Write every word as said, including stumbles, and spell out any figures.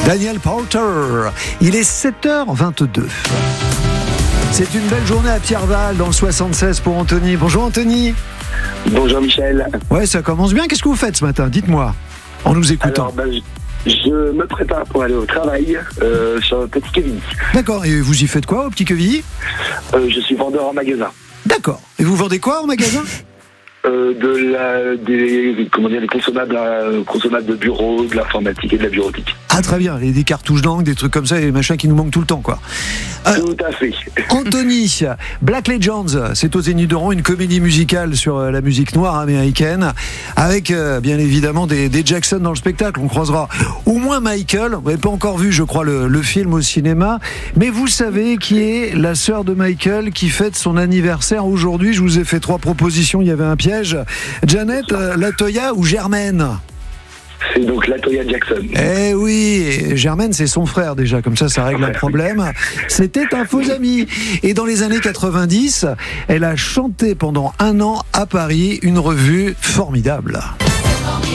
Daniel Powter. Il est sept heures vingt-deux. C'est une belle journée à Pierreval dans le soixante-seize pour Anthony. Bonjour Anthony. Bonjour Michel. Ouais, ça commence bien. Qu'est-ce que vous faites ce matin? Dites-moi, en nous écoutant. Alors, ben, je, je me prépare pour aller au travail euh, sur le Petit Quevilly. D'accord, et vous y faites quoi au Petit Quevilly? euh, Je suis vendeur en magasin. D'accord. Et vous vendez quoi en magasin? Euh, de la, des, comment dire, des consommables, euh, consommables de bureau, de l'informatique et de la bureautique. Ah très bien, et des cartouches d'encre, des trucs comme ça, et des machins qui nous manquent tout le temps, quoi. Euh, Tout à fait. Anthony, Black Legends, c'est au Zénith de Rouen, une comédie musicale sur euh, la musique noire américaine, avec euh, bien évidemment des, des Jackson dans le spectacle. On croisera au moins Michael. Vous n'avez pas encore vu, je crois, le, le film au cinéma, mais vous savez qui est la sœur de Michael qui fête son anniversaire aujourd'hui. Je vous ai fait trois propositions, il y avait un piège. Janet, euh, Latoya ou Germaine? C'est donc Latoya Jackson. Eh oui, Germaine, c'est son frère déjà, comme ça, ça règle un problème. C'était un faux ami. Et dans les années quatre-vingt-dix, elle a chanté pendant un an à Paris une revue formidable.